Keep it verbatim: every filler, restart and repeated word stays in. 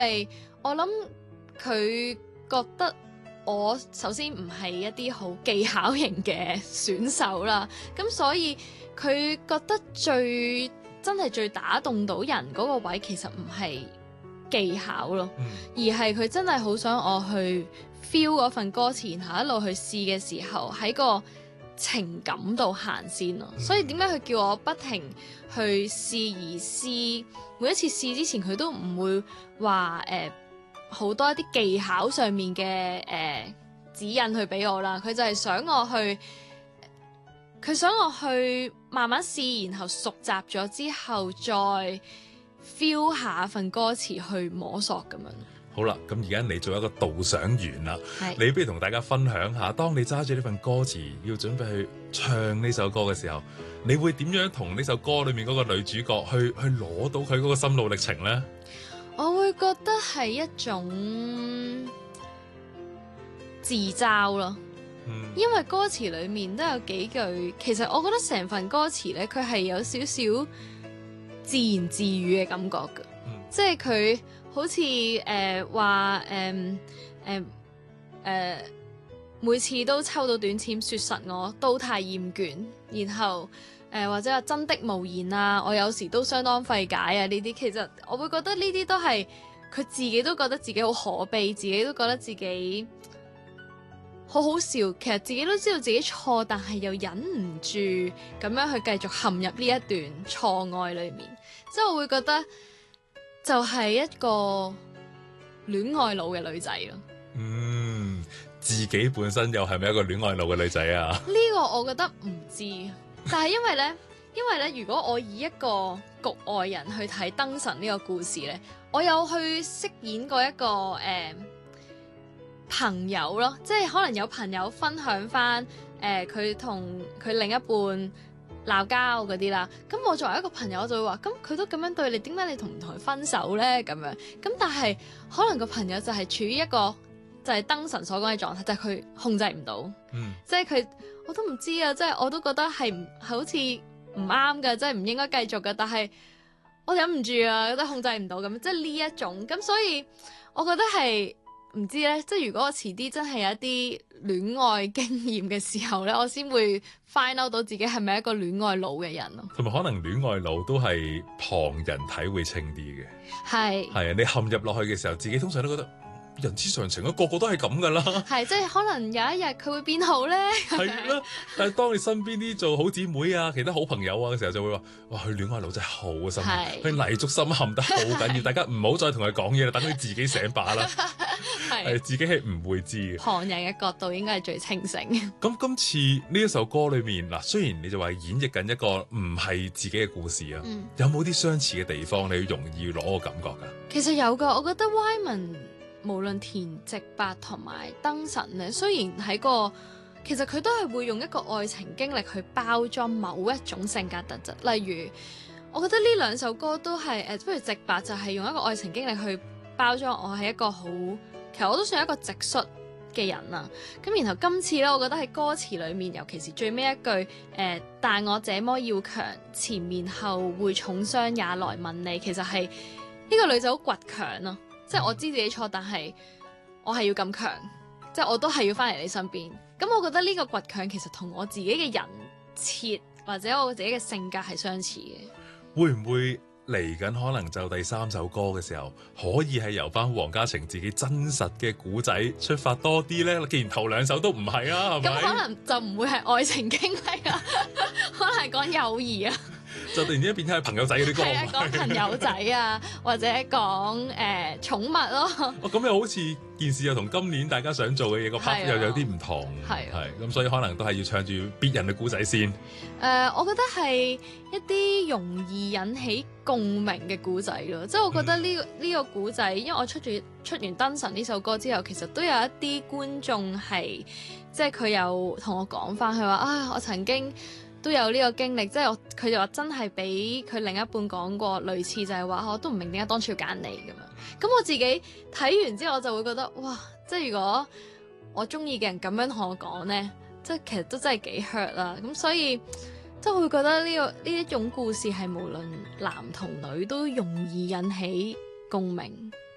係我諗佢覺得我首先唔係一啲好技巧型嘅選手啦，咁所以佢覺得最真係最打動到人嗰個位其實唔係技巧咯， 嗯、 而係佢真係好想我去 feel 嗰份歌詞，然後一路去試嘅時候喺個情感度行先咯。嗯、所以點解佢叫我不停去試而試，每一次試之前佢都唔會話誒好多一啲技巧上面嘅誒、呃、指引去俾我啦，佢就係想我去，佢想我去慢慢試，然後熟習咗之後再 feel 下份歌詞去摸索咁樣。 好啦，咁而家你做一個導賞員啦， 是你不如同大家分享下，當你揸住呢份歌詞要準備去唱呢首歌嘅時候，你會點樣同呢首歌裏面嗰個女主角去去攞到佢嗰個心路歷程呢？ 我會覺得係一種自嘲咯，嗯、因為歌詞裏面都有幾句，其實我覺得成份歌詞咧，佢係有少少自言自語嘅感覺㗎，嗯、即係佢好似誒話誒誒誒每次都抽到短籤，說實我都太厭倦，然後誒、呃、或者話真的無言啊，我有時都相當費解啊，呢啲其實我會覺得呢啲都係佢自己都覺得自己好可悲，自己都覺得自己好好笑，其實自己都知道自己錯，但係又忍唔住咁樣去繼續陷入呢一段錯愛裏面，即係我會覺得就係一個戀愛腦嘅女仔咯。 嗯，自己本身又係咪一個戀愛腦嘅女仔啊？ 呢個我覺得唔知，但係因為呢，因為呢，如果我以一個局外人去睇《燈神》呢個故事呢，我有去飾演過一個誒、呃、朋友咯，即係可能有朋友分享翻誒佢同佢另一半鬧交嗰啲啦，咁我作為一個朋友我就會話，咁佢都咁樣對你，點解你同唔同佢分手呢？咁樣，咁但係可能個朋友就係處於一個就係燈神所講嘅狀態，就係、是、佢控制唔到， 嗯、 即係佢我都唔知啊，即係我都覺得係唔好似唔啱㗎，即係唔應該繼續㗎，但係我忍唔住啊，覺得控制唔到咁，即係呢一種，咁所以我覺得係。唔知咧，即係如果我遲啲真係有一啲戀愛經驗嘅時候咧，我先會 find out 到自己係咪一個戀愛腦嘅人咯。 同埋可能戀愛腦都係旁人睇會清啲嘅。係係係啊，你陷入落去嘅時候，自己通常都覺得人之常情啊，個個都係咁噶啦。 係即係可能有一日佢會變好咧。係啦，但係當你身邊啲做好姊妹啊、其他好朋友啊嘅時候，就會話：哇，佢戀愛腦真係好深，佢泥足深陷得好緊要，大家唔好再同佢講嘢啦，等佢自己醒把啦。係自己係唔會知嘅。 旁人嘅角度應該係最清醒。 咁今次呢一首歌裏面嗱，雖然你就話演繹緊一個唔係自己嘅故事啊，嗯、有冇啲相似嘅地方？你容易攞個感覺噶？ 其實有噶，我覺得 Wyman 無論填直白同埋燈神咧，雖然喺個其實佢都係會用一個愛情經歷去包裝某一種性格特質，例如我覺得呢兩首歌都係誒，不如直白就係用一個愛情經歷去包裝我係一個好。其實我都算係一個直率嘅人啊，咁然後今次咧，我覺得喺歌詞裏面，尤其是最尾一句誒、呃，但我這麼要強，前面後會重傷也來問你，其實係呢、這個女仔好倔強咯，即係我知自己錯，但係我係要咁強，即係我都係要翻嚟你身邊。咁我覺得呢個倔強其實同我自己嘅人設或者我自己嘅性格係相似嘅。 會唔會？嚟緊可能就第三首歌嘅時候，可以係由翻黃嘉晴自己真實嘅古仔出發多啲咧。既然頭兩首都唔係啊，係咪？ 咁可能就唔會係愛情經歷啊，可能係講友誼啊。 就突然之間變咗係朋友仔嗰啲歌， 係啊，講朋友仔啊，或者講誒、呃、寵物咯。哦， 咁又好似件事又同今年大家想做嘅嘢個 part 又有啲唔同， 係係咁，所以可能都係要唱住別人嘅故仔先。誒、 呃，我覺得係一啲容易引起共鳴嘅故仔咯，即係我覺得呢、這個呢、嗯、個故仔，因為我出住出完《燈神》呢首歌之後，其實都有一啲觀眾係，即係佢有同我講翻，佢話啊，我曾經都有呢個經歷，即係我佢就話真係俾佢另一半講過類似，就係話我都唔明點解當初要揀你咁樣。咁我自己睇完之後，我就會覺得哇，即係如果我中意嘅人咁樣同我講呢，即係其實都真係幾 hurt 啦。咁所以即係我會覺得呢、這個呢一種故事係無論男同女都容易引起共鳴。